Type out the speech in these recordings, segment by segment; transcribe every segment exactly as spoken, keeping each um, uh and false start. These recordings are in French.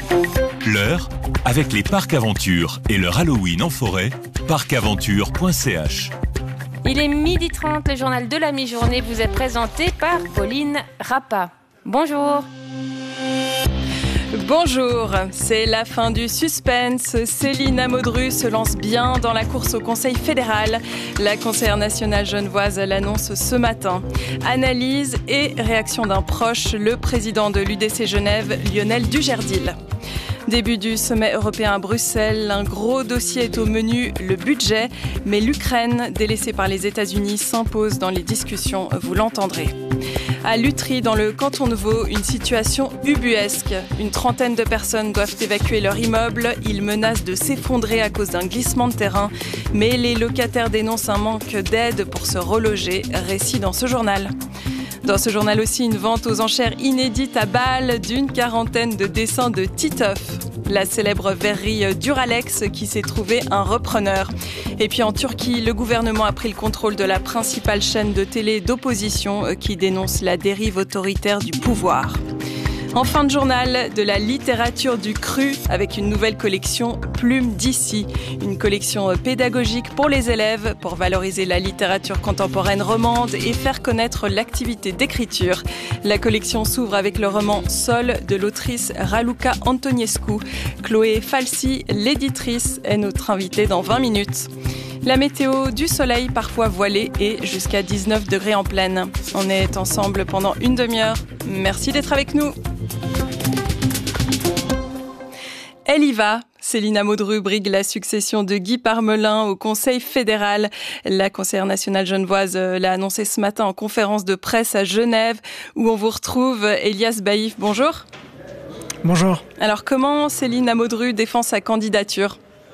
L'heure, avec les parcs Aventure et leur Halloween en forêt, parc aventure point c h. Il est midi trente, le journal de la mi-journée vous est présenté par Pauline Rappa. Bonjour. Bonjour, c'est la fin du suspense. Céline Amodru se lance bien dans la course au Conseil fédéral. La conseillère nationale genevoise l'annonce ce matin. Analyse et réaction d'un proche, le président de l'U D C Genève, Lionel Dujardil. Début du sommet européen à Bruxelles, un gros dossier est au menu, le budget. Mais l'Ukraine, délaissée par les États-Unis, s'impose dans les discussions, vous l'entendrez. À Lutry, dans le canton de Vaud, une situation ubuesque. Une trentaine de personnes doivent évacuer leur immeuble. Ils menacent de s'effondrer à cause d'un glissement de terrain. Mais les locataires dénoncent un manque d'aide pour se reloger. Récit dans ce journal. Dans ce journal aussi, une vente aux enchères inédite à Bâle d'une quarantaine de dessins de Titeuf, la célèbre verrerie Duralex qui s'est trouvé un repreneur. Et puis en Turquie, le gouvernement a pris le contrôle de la principale chaîne de télé d'opposition qui dénonce la dérive autoritaire du pouvoir. En fin de journal, de la littérature du cru avec une nouvelle collection Plume d'ici. Une collection pédagogique pour les élèves pour valoriser la littérature contemporaine romande et faire connaître l'activité d'écriture. La collection s'ouvre avec le roman Sol de l'autrice Raluca Antonescu. Chloé Falsi, l'éditrice, est notre invitée dans vingt minutes. La météo, du soleil parfois voilé et jusqu'à dix-neuf degrés en pleine. On est ensemble pendant une demi-heure. Merci d'être avec nous. Elle y va. Céline Amodru brigue la succession de Guy Parmelin au Conseil fédéral. La conseillère nationale genevoise l'a annoncé ce matin en conférence de presse à Genève, où on vous retrouve. Elias Baïf, bonjour. Bonjour. Alors comment Céline Amodru défend sa candidature ?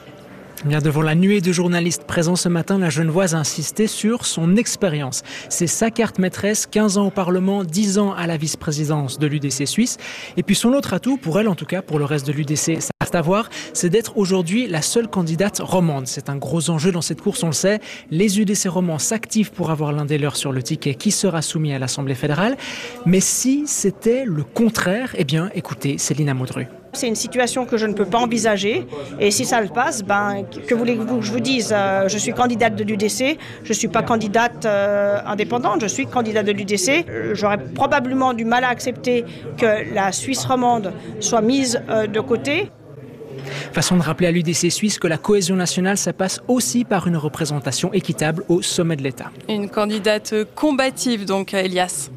Bien devant la nuée de journalistes présents ce matin, la Genevoise a insisté sur son expérience. C'est sa carte maîtresse, quinze ans au Parlement, dix ans à la vice-présidence de l'U D C suisse. Et puis son autre atout, pour elle en tout cas, pour le reste de l'U D C, ça reste à voir, c'est d'être aujourd'hui la seule candidate romande. C'est un gros enjeu dans cette course, on le sait. Les U D C romands s'activent pour avoir l'un des leurs sur le ticket qui sera soumis à l'Assemblée fédérale. Mais si c'était le contraire, eh bien écoutez Céline Amodru. C'est une situation que je ne peux pas envisager. Et si ça le passe, ben, que voulez-vous que je vous dise ? euh, Je suis candidate de l'U D C, je ne suis pas candidate euh, indépendante, je suis candidate de l'U D C. Euh, j'aurais probablement du mal à accepter que la Suisse romande soit mise euh, de côté. Façon de rappeler à l'U D C suisse que la cohésion nationale, ça passe aussi par une représentation équitable au sommet de l'État. Une candidate combative donc, Elias.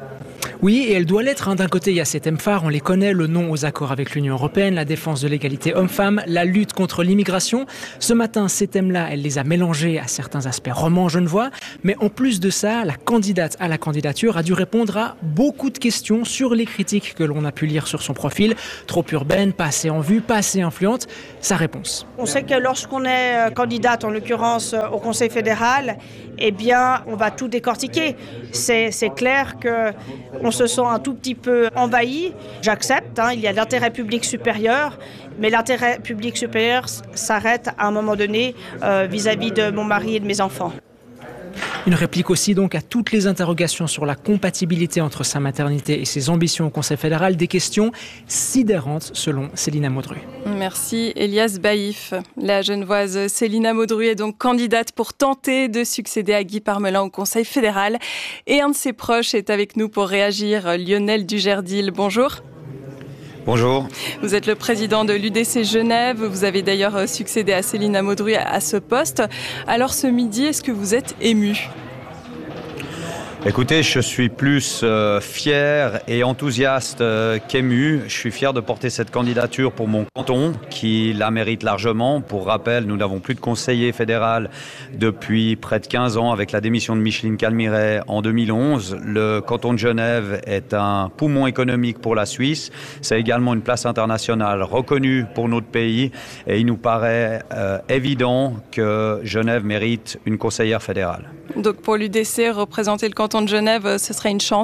Oui, et elle doit l'être. Hein. D'un côté, il y a ces thèmes phares, on les connaît, le non aux accords avec l'Union européenne, la défense de l'égalité homme-femme, la lutte contre l'immigration. Ce matin, ces thèmes-là, elle les a mélangés à certains aspects romans genevois. Mais en plus de ça, la candidate à la candidature a dû répondre à beaucoup de questions sur les critiques que l'on a pu lire sur son profil. Trop urbaine, pas assez en vue, pas assez influente. Sa réponse. On sait que lorsqu'on est candidate, en l'occurrence au Conseil fédéral, eh bien, on va tout décortiquer. C'est, c'est clair qu'on se sent un tout petit peu envahi. J'accepte, hein, il y a l'intérêt public supérieur, mais l'intérêt public supérieur s'arrête à un moment donné euh, vis-à-vis de mon mari et de mes enfants. Une réplique aussi donc à toutes les interrogations sur la compatibilité entre sa maternité et ses ambitions au Conseil fédéral, des questions sidérantes selon Céline Amodru. Merci Elias Baïf. La Genevoise Céline Amodru est donc candidate pour tenter de succéder à Guy Parmelin au Conseil fédéral. Et un de ses proches est avec nous pour réagir, Lionel Dujardil. Bonjour. Bonjour. Vous êtes le président de l'U D C Genève. Vous avez d'ailleurs succédé à Céline Amodru à ce poste. Alors ce midi, est-ce que vous êtes ému ? Écoutez, je suis plus euh, fier et enthousiaste euh, qu'ému. Je suis fier de porter cette candidature pour mon canton, qui la mérite largement. Pour rappel, nous n'avons plus de conseiller fédéral depuis près de quinze ans, avec la démission de Micheline Calmiret en deux mille onze. Le canton de Genève est un poumon économique pour la Suisse. C'est également une place internationale reconnue pour notre pays. Et il nous paraît euh, évident que Genève mérite une conseillère fédérale. Donc pour l'U D C, représenter le canton de Genève, ce serait une chance ?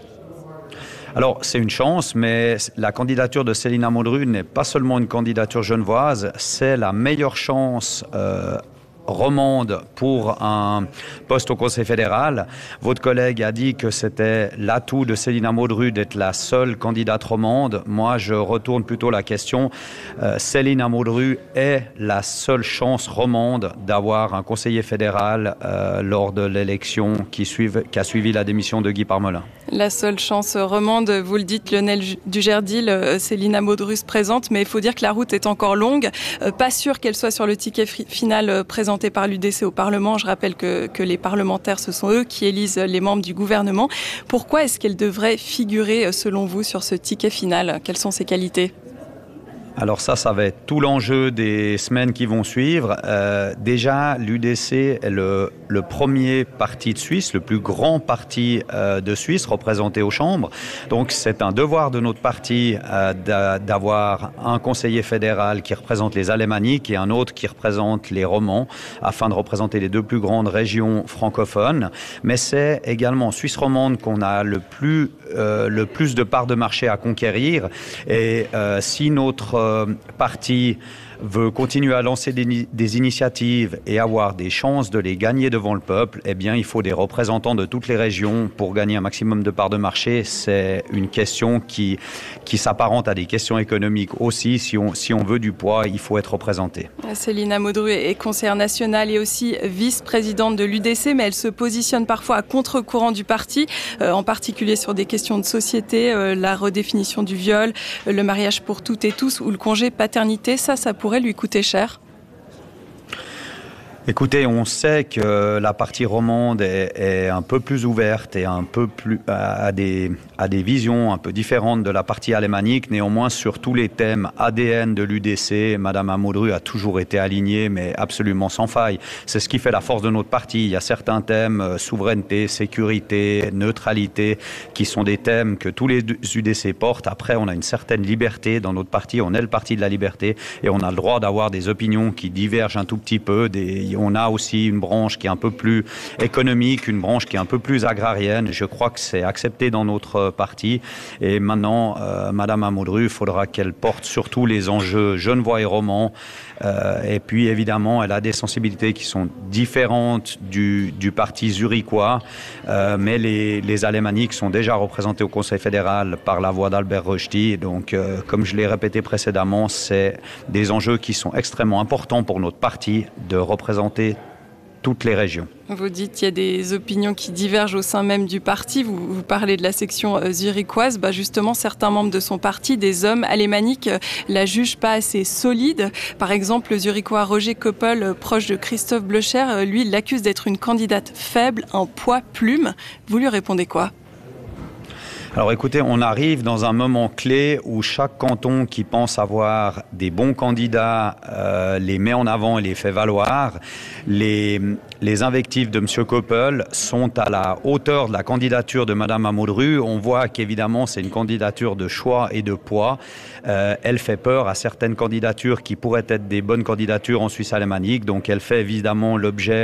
Alors, c'est une chance, mais la candidature de Céline Amodru n'est pas seulement une candidature genevoise, c'est la meilleure chance euh, romande pour un poste au Conseil fédéral. Votre collègue a dit que c'était l'atout de Céline Amodru d'être la seule candidate romande. Moi, je retourne plutôt la question. Euh, Céline Amodru est la seule chance romande d'avoir un conseiller fédéral euh, lors de l'élection qui, suive, qui a suivi la démission de Guy Parmelin. La seule chance romande, vous le dites, Lionel Dugerdil, euh, Céline Amodru se présente, mais il faut dire que la route est encore longue. Euh, pas sûr qu'elle soit sur le ticket final euh, présenté par l'U D C au Parlement. Je rappelle que, que les parlementaires, ce sont eux qui élisent les membres du gouvernement. Pourquoi est-ce qu'elle devrait figurer, selon vous, sur ce ticket final? Quelles sont ses qualités? Alors ça, ça va être tout l'enjeu des semaines qui vont suivre. Euh, déjà, l'U D C est le, le premier parti de Suisse, le plus grand parti euh, de Suisse représenté aux chambres. Donc c'est un devoir de notre parti euh, d'avoir un conseiller fédéral qui représente les alémaniques et un autre qui représente les romans, afin de représenter les deux plus grandes régions francophones. Mais c'est également en Suisse romande qu'on a le plus, euh, le plus de parts de marché à conquérir. Et euh, si notre Euh, parti veut continuer à lancer des, des initiatives et avoir des chances de les gagner devant le peuple, eh bien, il faut des représentants de toutes les régions pour gagner un maximum de parts de marché. C'est une question qui, qui s'apparente à des questions économiques aussi. Si on, si on veut du poids, il faut être représenté. Céline Amodru est conseillère nationale et aussi vice-présidente de l'U D C, mais elle se positionne parfois à contre-courant du parti, euh, en particulier sur des questions de société, euh, la redéfinition du viol, euh, le mariage pour toutes et tous ou le congé paternité. Ça, ça pourrait lui coûter cher? Écoutez, on sait que la partie romande est, est un peu plus ouverte et un peu plus à des, à des visions un peu différentes de la partie alémanique. Néanmoins, sur tous les thèmes A D N de l'U D C, Madame Amodru a toujours été alignée, mais absolument sans faille. C'est ce qui fait la force de notre parti. Il y a certains thèmes, euh, souveraineté, sécurité, neutralité, qui sont des thèmes que tous les U D C portent. Après, on a une certaine liberté dans notre parti. On est le parti de la liberté et on a le droit d'avoir des opinions qui divergent un tout petit peu. Des, on a aussi une branche qui est un peu plus économique, une branche qui est un peu plus agrarienne. Je crois que c'est accepté dans notre parti. Et maintenant, euh, Madame Amodru, il faudra qu'elle porte surtout les enjeux genevois et romans. Euh, et puis, évidemment, elle a des sensibilités qui sont différentes du, du parti zurichois. Euh, mais les, les alémaniques sont déjà représentés au Conseil fédéral par la voix d'Albert Rochdy. Donc, euh, comme je l'ai répété précédemment, c'est des enjeux qui sont extrêmement importants pour notre parti de représenter toutes les régions. Vous dites qu'il y a des opinions qui divergent au sein même du parti. Vous, vous parlez de la section euh, zurichoise. Bah justement, certains membres de son parti, des hommes alémaniques, euh, la jugent pas assez solide. Par exemple, le zurichois Roger Koppel, euh, proche de Christophe Bleucher, euh, lui, il l'accuse d'être une candidate faible, un poids plume. Vous lui répondez quoi? Alors écoutez, on arrive dans un moment clé où chaque canton qui pense avoir des bons candidats euh, les met en avant et les fait valoir. Les, les invectives de M. Koppel sont à la hauteur de la candidature de Mme Amodru. On voit qu'évidemment c'est une candidature de choix et de poids. Euh, elle fait peur à certaines candidatures qui pourraient être des bonnes candidatures en Suisse alémanique. Donc elle fait évidemment l'objet